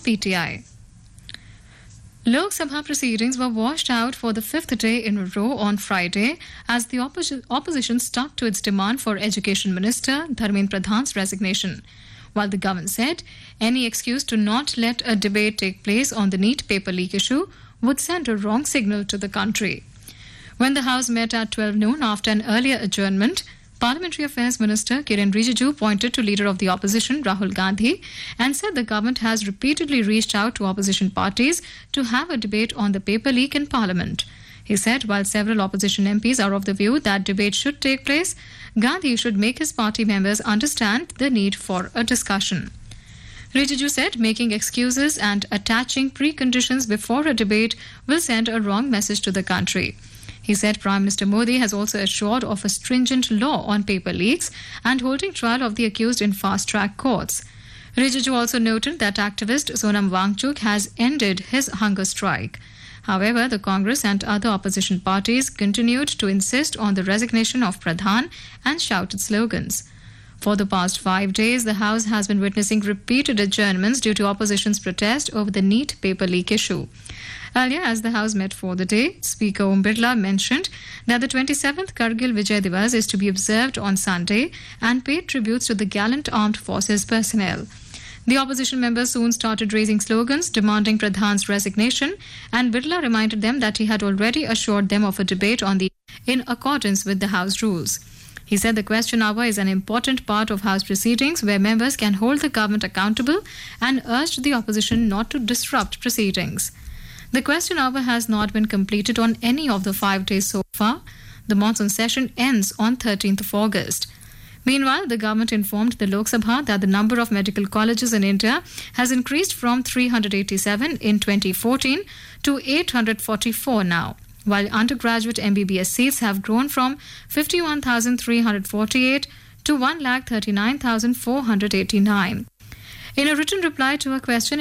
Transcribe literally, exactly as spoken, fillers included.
P T I. Lok Sabha proceedings were washed out for the fifth day in a row on Friday as the opposi- opposition stuck to its demand for Education Minister Dharmendra Pradhan's resignation. While the government said any excuse to not let a debate take place on the NEET paper leak issue would send a wrong signal to the country. When the House met at twelve noon after an earlier adjournment, Parliamentary Affairs Minister Kiren Rijiju pointed to Leader of the Opposition Rahul Gandhi and said the government has repeatedly reached out to opposition parties to have a debate on the paper leak in Parliament. He said while several opposition M Ps are of the view that debate should take place, Gandhi should make his party members understand the need for a discussion. Rijiju said making excuses and attaching preconditions before a debate will send a wrong message to the country. He said Prime Minister Modi has also assured of a stringent law on paper leaks and holding trial of the accused in fast-track courts. Rijiju also noted that activist Sonam Wangchuk has ended his hunger strike. However, the Congress and other opposition parties continued to insist on the resignation of Pradhan and shouted slogans. For the past five days, the House has been witnessing repeated adjournments due to opposition's protest over the NEET paper leak issue. Earlier, as the House met for the day, Speaker Om Birla mentioned that the twenty-seventh Kargil Vijay Divas is to be observed on Sunday and paid tributes to the gallant armed forces personnel. The opposition members soon started raising slogans demanding Pradhan's resignation, and Birla reminded them that he had already assured them of a debate on the in accordance with the House rules. He said the question hour is an important part of House proceedings where members can hold the government accountable and urged the opposition not to disrupt proceedings. The question hour has not been completed on any of the five days so far. The monsoon session ends on thirteenth of August. Meanwhile, the government informed the Lok Sabha that the number of medical colleges in India has increased from three hundred eighty-seven in twenty fourteen to eight hundred forty-four now, while undergraduate M B B S seats have grown from fifty-one thousand three hundred forty-eight to one lakh thirty-nine thousand four hundred eighty-nine. In a written reply to a question